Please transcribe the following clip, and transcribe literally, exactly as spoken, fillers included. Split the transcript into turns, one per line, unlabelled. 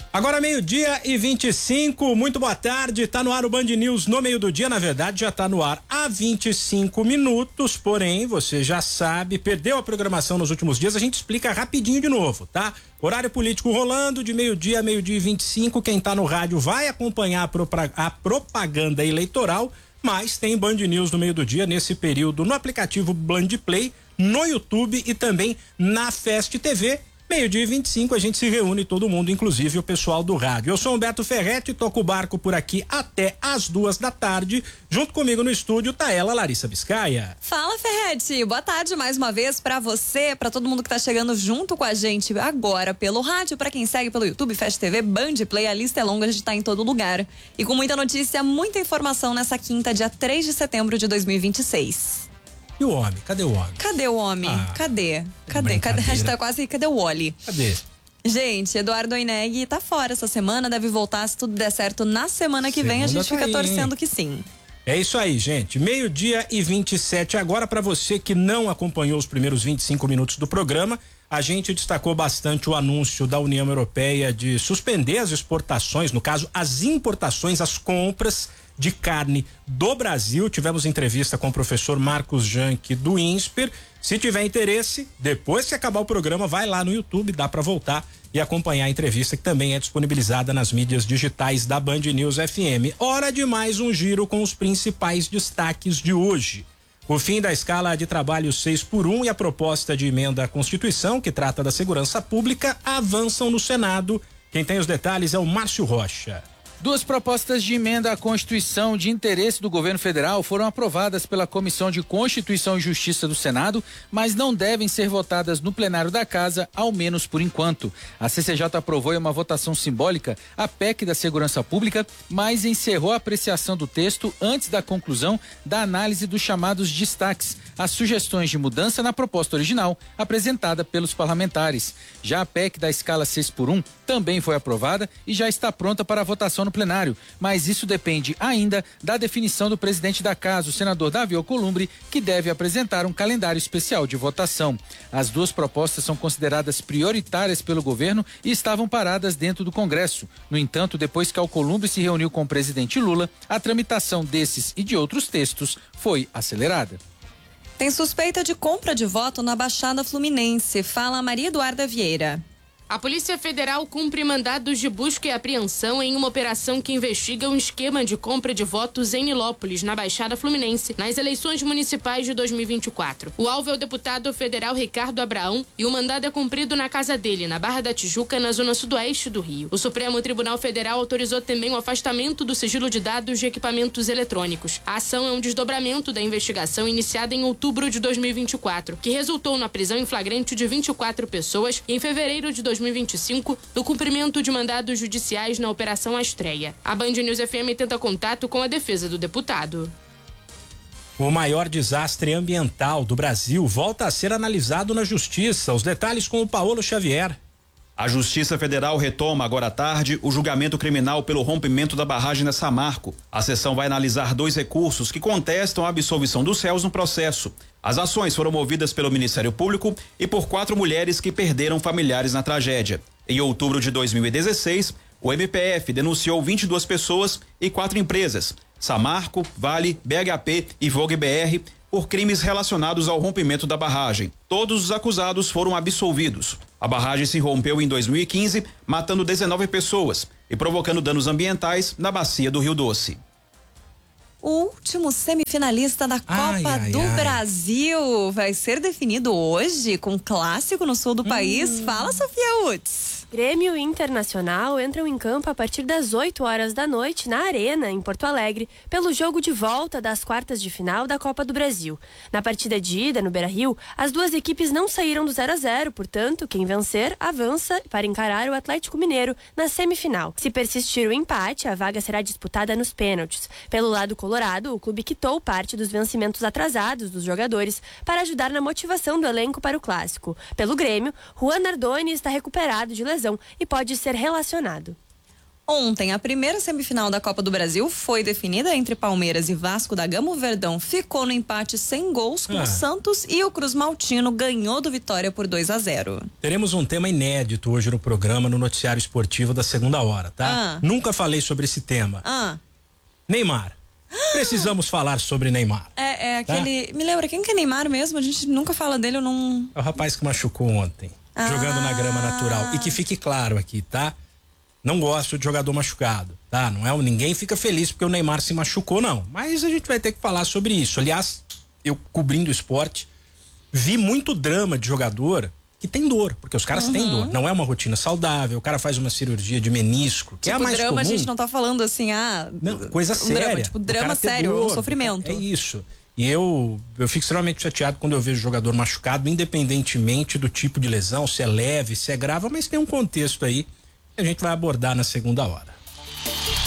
Agora meio-dia e vinte e cinco, muito boa tarde, tá no ar o Band News no meio do dia, na verdade já tá no ar há vinte e cinco minutos, porém você já sabe, perdeu a programação nos últimos dias, a gente explica rapidinho de novo, tá? Horário político rolando de meio-dia a meio-dia e vinte e cinco, quem tá no rádio vai acompanhar a, propag- a propaganda eleitoral, mas tem Band News no meio do dia nesse período no aplicativo Band Play, no YouTube e também na Fest T V. Meio-dia e vinte e cinco, a gente se reúne todo mundo, inclusive o pessoal do rádio. Eu sou Humberto Ferretti, toco o barco por aqui até as duas da tarde. Junto comigo no estúdio tá ela, Larissa Biscaia.
Fala, Ferretti. Boa tarde mais uma vez pra você, pra todo mundo que tá chegando junto com a gente agora pelo rádio, pra quem segue pelo YouTube, Fest T V, Band Play, a lista é longa, a gente tá em todo lugar. E com muita notícia, muita informação nessa quinta, dia três de setembro de dois mil e vinte e seis.
E o homem? Cadê o homem?
Cadê o homem?
Ah,
cadê? Cadê? Cadê? A gente tá quase. Cadê o Wally?
Cadê?
Gente, Eduardo Oineg tá fora essa semana, deve voltar se tudo der certo na semana que vem. A gente fica torcendo que sim.
É isso aí, gente. Meio-dia e vinte e sete agora. Para você que não acompanhou os primeiros vinte e cinco minutos do programa, a gente destacou bastante o anúncio da União Europeia de suspender as exportações, no caso, as importações, as compras de carne do Brasil. Tivemos entrevista com o professor Marcos Janck do INSPER. Se tiver interesse, depois que acabar o programa, vai lá no YouTube, dá para voltar e acompanhar a entrevista, que também é disponibilizada nas mídias digitais da Band News F M. Hora de mais um giro com os principais destaques de hoje. O fim da escala de trabalho seis por um e a proposta de emenda à Constituição, que trata da segurança pública, avançam no Senado. Quem tem os detalhes é o Márcio Rocha.
Duas propostas de emenda à Constituição de interesse do governo federal foram aprovadas pela Comissão de Constituição e Justiça do Senado, mas não devem ser votadas no plenário da Casa, ao menos por enquanto. A C C J aprovou em uma votação simbólica a P E C da Segurança Pública, mas encerrou a apreciação do texto antes da conclusão da análise dos chamados destaques, as sugestões de mudança na proposta original apresentada pelos parlamentares. Já a P E C da escala seis por um também foi aprovada e já está pronta para a votação no plenário, mas isso depende ainda da definição do presidente da Casa, o senador Davi Alcolumbre, que deve apresentar um calendário especial de votação. As duas propostas são consideradas prioritárias pelo governo e estavam paradas dentro do Congresso. No entanto, depois que Alcolumbre se reuniu com o presidente Lula, a tramitação desses e de outros textos foi acelerada.
Tem suspeita de compra de voto na Baixada Fluminense. Fala Maria Eduarda Vieira.
A Polícia Federal cumpre mandados de busca e apreensão em uma operação que investiga um esquema de compra de votos em Nilópolis, na Baixada Fluminense, nas eleições municipais de dois mil e vinte e quatro. O alvo é o deputado federal Ricardo Abraão e o mandado é cumprido na casa dele, na Barra da Tijuca, na zona sudoeste do Rio. O Supremo Tribunal Federal autorizou também o afastamento do sigilo de dados de equipamentos eletrônicos. A ação é um desdobramento da investigação iniciada em outubro de dois mil e vinte e quatro, que resultou na prisão em flagrante de vinte e quatro pessoas e em fevereiro de dois mil e vinte e cinco, do cumprimento de mandados judiciais na Operação Astreia. A Band News F M tenta contato com a defesa do deputado.
O maior desastre ambiental do Brasil volta a ser analisado na Justiça. Os detalhes com o Paulo Xavier.
A Justiça Federal retoma agora à tarde o julgamento criminal pelo rompimento da barragem da Samarco. A sessão vai analisar dois recursos que contestam a absolvição dos réus no processo. As ações foram movidas pelo Ministério Público e por quatro mulheres que perderam familiares na tragédia. Em outubro de dois mil e dezesseis, o M P F denunciou vinte e duas pessoas e quatro empresas, Samarco, Vale, B H P e Vogue B R, por crimes relacionados ao rompimento da barragem. Todos os acusados foram absolvidos. A barragem se rompeu em dois mil e quinze, matando dezenove pessoas e provocando danos ambientais na bacia do Rio Doce.
O último semifinalista da Copa
ai, ai,
do
ai.
Brasil vai ser definido hoje com um clássico no sul do país.
Hum.
Fala, Sofia Utz.
Grêmio e Internacional entram em campo a partir das oito horas da noite na Arena, em Porto Alegre, pelo jogo de volta das quartas de final da Copa do Brasil. Na partida de ida, no Beira-Rio, as duas equipes não saíram do zero a zero, portanto, quem vencer avança para encarar o Atlético Mineiro na semifinal. Se persistir o empate, a vaga será disputada nos pênaltis. Pelo lado colorado, o clube quitou parte dos vencimentos atrasados dos jogadores para ajudar na motivação do elenco para o clássico. Pelo Grêmio, Juan Nardoni está recuperado de lesão e pode ser relacionado.
Ontem, a primeira semifinal da Copa do Brasil foi definida entre Palmeiras e Vasco da Gama. O Verdão ficou no empate sem gols com
Ah.
o Santos e o Cruz Maltino ganhou do Vitória por dois a zero.
Teremos um tema inédito hoje no programa, no noticiário esportivo da segunda hora, tá?
Ah.
Nunca falei sobre esse tema.
Ah,
Neymar. Precisamos falar sobre Neymar.
é, é
Tá.
aquele... Me lembra, quem que é Neymar mesmo? A gente nunca fala dele, eu não...
É o rapaz que machucou ontem,
Ah.
jogando na grama natural. E que fique claro aqui, tá? Não gosto de jogador machucado, tá? Não é, ninguém fica feliz porque o Neymar se machucou, não. Mas a gente vai ter que falar sobre isso. Aliás, eu cobrindo o esporte, vi muito drama de jogador que tem dor, porque os caras
Uhum.
têm dor. Não é uma rotina saudável, o cara faz uma cirurgia de menisco, que é a
Tipo,
mais
drama,
comum.
a gente não tá falando assim, ah...
Não, coisa
um
séria.
Drama, tipo,
O
drama
cara ter
sério,
dor,
um sofrimento.
É isso. E eu, eu fico extremamente chateado quando eu vejo jogador machucado, independentemente do tipo de lesão, se é leve, se é grave, mas tem um contexto aí que a gente vai abordar na segunda hora.